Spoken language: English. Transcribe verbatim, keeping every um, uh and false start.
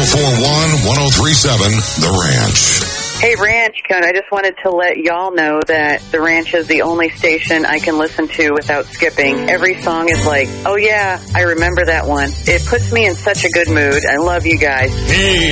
oh four one, one oh three seven, The Ranch. Hey, Ranch Cone, I just wanted to let y'all know that The Ranch is the only station I can listen to without skipping. Every song is like, oh yeah, I remember that one. It puts me in such a good mood. I love you guys. Hey.